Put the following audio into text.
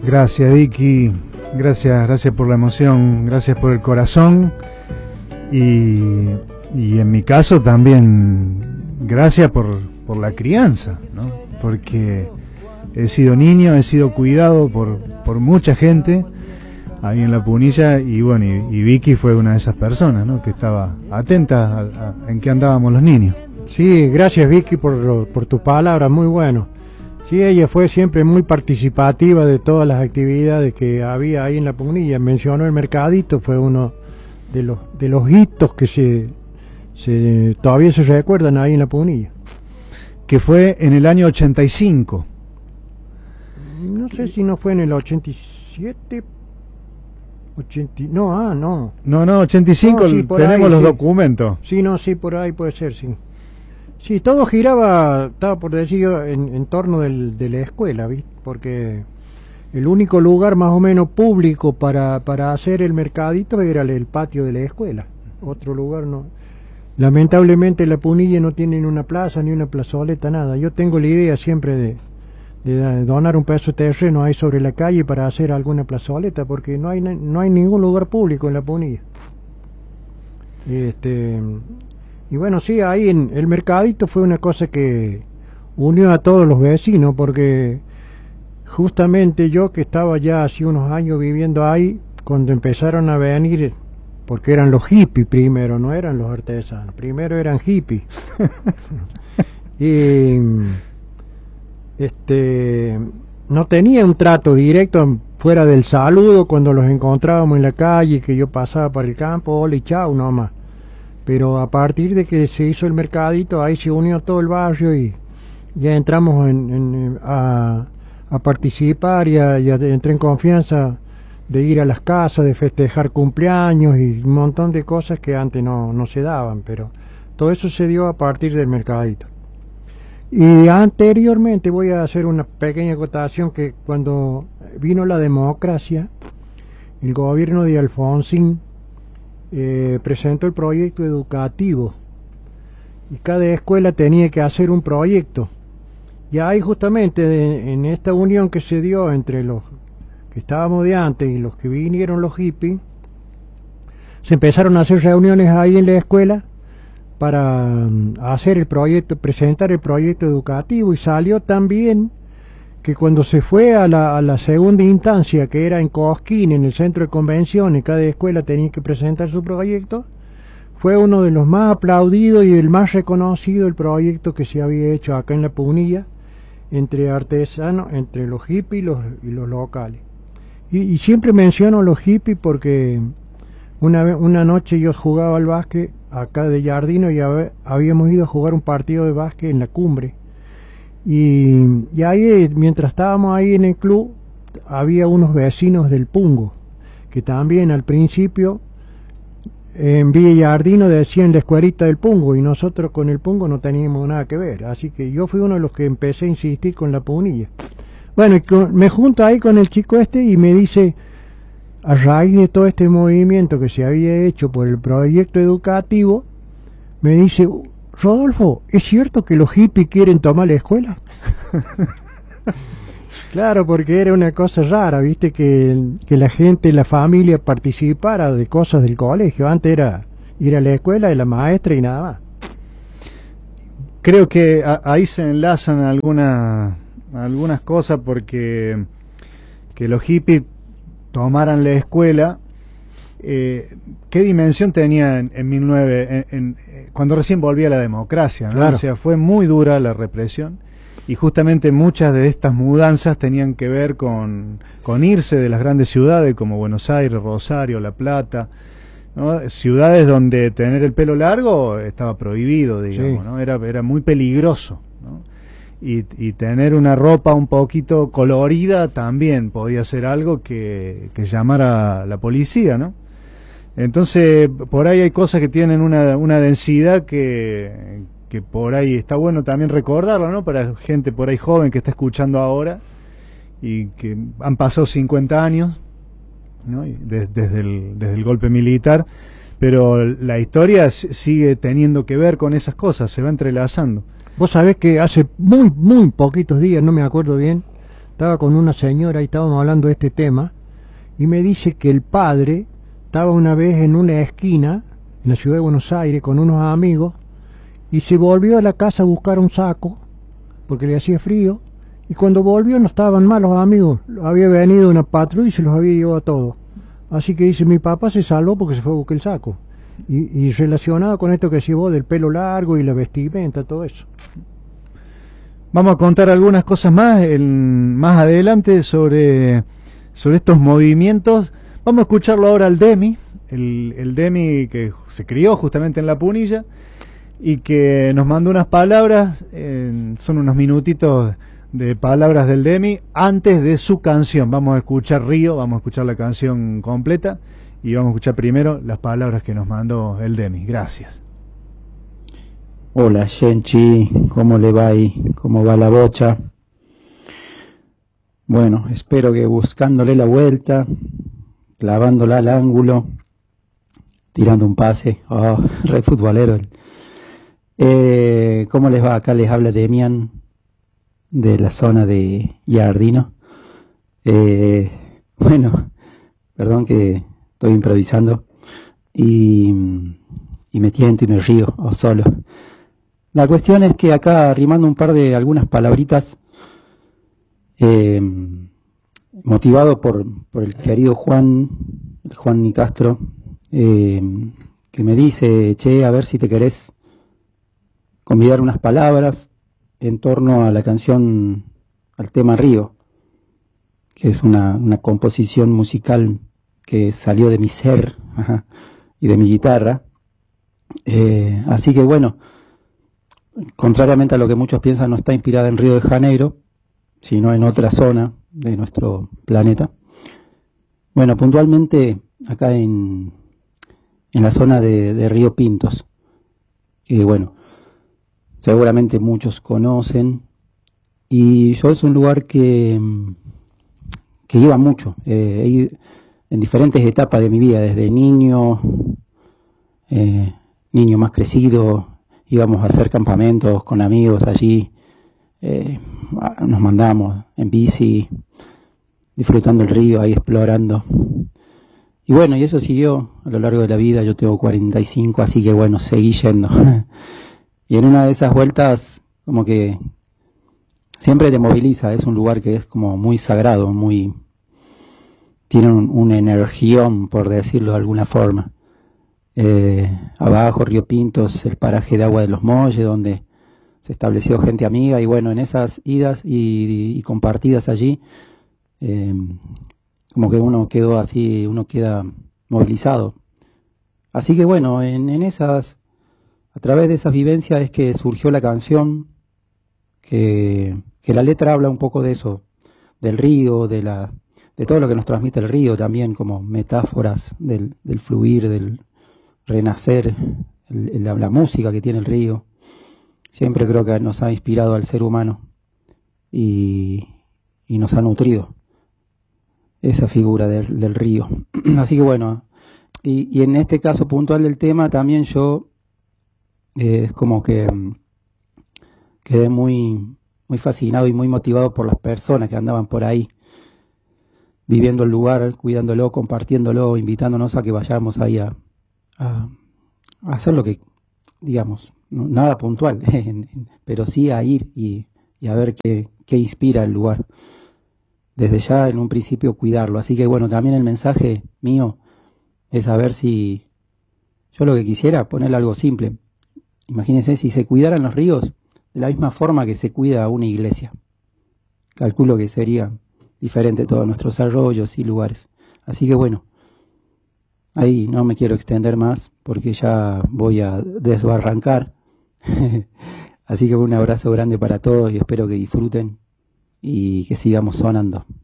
Gracias, Vicky. Gracias por la emoción, gracias por el corazón. Y en mi caso también, gracias por la crianza, ¿no? Porque he sido niño, he sido cuidado por mucha gente ahí en La Punilla, y bueno, y Vicky fue una de esas personas, ¿no? Que estaba atenta en qué andábamos los niños. Sí, gracias Vicky por tus palabras, muy bueno. Sí, ella fue siempre muy participativa de todas las actividades que había ahí en La Punilla. Mencionó el mercadito, fue uno de los hitos que todavía se recuerdan ahí en La Punilla. Que fue en el año 85. No sé si no fue en el 87, no, no. No, 85, no, sí, tenemos ahí, los sí. documentos. Sí, no, sí, por ahí puede ser, sí. Sí, todo giraba, estaba por decir yo, en torno de la escuela, ¿viste? Porque el único lugar más o menos público para hacer el mercadito era el patio de la escuela. Otro lugar no. Lamentablemente La Punilla no tienen una plaza ni una plazoleta, nada. Yo tengo la idea siempre de donar un pedazo de terreno ahí sobre la calle para hacer alguna plazoleta, porque no hay ningún lugar público en La Punilla. Y bueno, sí, ahí en el mercadito fue una cosa que unió a todos los vecinos, porque justamente yo que estaba ya hace unos años viviendo ahí, cuando empezaron a venir, porque eran los hippies primero, no eran los artesanos, primero eran hippies. Y no tenía un trato directo fuera del saludo cuando los encontrábamos en la calle, que yo pasaba para el campo, hola y chao nomás. Pero a partir de que se hizo el mercadito, ahí se unió todo el barrio y ya entramos a participar y entré en confianza de ir a las casas, de festejar cumpleaños y un montón de cosas que antes no se daban, pero todo eso se dio a partir del mercadito. Y anteriormente voy a hacer una pequeña acotación, que cuando vino la democracia, el gobierno de Alfonsín presentó el proyecto educativo y cada escuela tenía que hacer un proyecto, y ahí justamente en esta unión que se dio entre los que estábamos de antes y los que vinieron los hippies, se empezaron a hacer reuniones ahí en la escuela para hacer el proyecto, presentar el proyecto educativo, y salió también que cuando se fue a la segunda instancia, que era en Cosquín, en el centro de convenciones, cada escuela tenía que presentar su proyecto, fue uno de los más aplaudidos y el más reconocido el proyecto que se había hecho acá en La Punilla, entre artesanos, entre los hippies y los locales. Y siempre menciono los hippies porque una noche yo jugaba al básquet acá de Jardino, y habíamos ido a jugar un partido de básquet en la cumbre. Y ahí, mientras estábamos ahí en el club, había unos vecinos del Pungo, que también al principio en Villa Jardino decían la escuelita del Pungo, y nosotros con el Pungo no teníamos nada que ver. Así que yo fui uno de los que empecé a insistir con La Punilla. Bueno, me junto ahí con el chico y me dice, a raíz de todo este movimiento que se había hecho por el proyecto educativo, me dice, Rodolfo, ¿es cierto que los hippies quieren tomar la escuela? Claro, porque era una cosa rara, viste, que la gente, la familia participara de cosas del colegio. Antes era ir a la escuela de la maestra y nada más. Creo que ahí se enlazan algunas cosas, porque que los hippies tomaran la escuela, ¿qué dimensión tenía en 19 cuando recién volvía la democracia, ¿no? Claro. O sea, fue muy dura la represión, y justamente muchas de estas mudanzas tenían que ver con irse de las grandes ciudades como Buenos Aires, Rosario, La Plata, ¿no? Ciudades donde tener el pelo largo estaba prohibido, digamos, sí. ¿No? Era muy peligroso, ¿no? Y tener una ropa un poquito colorida también podía ser algo que llamara a la policía, ¿no? Entonces, por ahí hay cosas que tienen una densidad que por ahí está bueno también recordarlo, ¿no? Para gente por ahí joven que está escuchando ahora y que han pasado 50 años, ¿no? Desde el golpe militar, pero la historia sigue teniendo que ver con esas cosas, se va entrelazando. Vos sabés que hace muy poquitos días, no me acuerdo bien, estaba con una señora y estábamos hablando de este tema, y me dice que el padre estaba una vez en una esquina, en la ciudad de Buenos Aires, con unos amigos, y se volvió a la casa a buscar un saco, porque le hacía frío, y cuando volvió no estaban mal los amigos, había venido una patrulla y se los había llevado a todos. Así que dice, mi papá se salvó porque se fue a buscar el saco. Y relacionado con esto que decís vos del pelo largo y la vestimenta, todo eso. Vamos a contar algunas cosas más más adelante sobre estos movimientos. Vamos a escucharlo ahora al Demi, el Demi que se crió justamente en La Punilla y que nos mandó unas palabras, son unos minutitos de palabras del Demi antes de su canción. Vamos a escuchar Río, vamos a escuchar la canción completa y vamos a escuchar primero las palabras que nos mandó el Demi. Gracias. Hola Genchi, ¿cómo le va ahí? ¿Cómo va la bocha? Bueno, espero que buscándole la vuelta, clavándola al ángulo, tirando un pase, re futbolero. ¿Cómo les va? Acá les habla Demian de la zona de Giardino. Bueno, perdón que estoy improvisando y me tiento y me río solo. La cuestión es que acá rimando algunas palabritas, motivado por el querido Juan Nicastro, que me dice, che, a ver si te querés convidar unas palabras en torno a la canción, al tema Río, que es una composición musical que salió de mi ser y de mi guitarra. Así que bueno, contrariamente a lo que muchos piensan, no está inspirada en Río de Janeiro, sino en otra zona de nuestro planeta. Bueno, puntualmente acá en la zona de Río Pintos, que bueno, seguramente muchos conocen, y yo es un lugar que iba mucho, en diferentes etapas de mi vida, desde niño más crecido, íbamos a hacer campamentos con amigos allí, nos mandábamos en bici, disfrutando el río, ahí explorando. Y bueno, y eso siguió a lo largo de la vida. Yo tengo 45, así que bueno, seguí yendo. Y en una de esas vueltas, como que siempre te moviliza, es un lugar que es como muy sagrado, tiene un energión, por decirlo de alguna forma. Abajo, Río Pintos, el paraje de Agua de los Molles, donde se estableció gente amiga, y bueno, en esas idas y compartidas allí, como que uno quedó así, uno queda movilizado. Así que bueno, a través de esas vivencias es que surgió la canción, que la letra habla un poco de eso, del río, de todo lo que nos transmite el río también, como metáforas del fluir, del renacer, la música que tiene el río. Siempre creo que nos ha inspirado al ser humano y nos ha nutrido esa figura del río. Así que bueno, y en este caso puntual del tema también yo es como que quedé muy fascinado y muy motivado por las personas que andaban por ahí viviendo el lugar, cuidándolo, compartiéndolo, invitándonos a que vayamos ahí a hacer lo que, digamos, nada puntual, pero sí a ir y a ver qué inspira el lugar. Desde ya, en un principio, cuidarlo. Así que bueno, también el mensaje mío es a ver si yo lo que quisiera, ponerle algo simple. Imagínense si se cuidaran los ríos de la misma forma que se cuida una iglesia. Calculo que sería diferente todos nuestros arroyos y lugares. Así que bueno, ahí no me quiero extender más porque ya voy a desbarrancar. Así que un abrazo grande para todos y espero que disfruten y que sigamos sonando.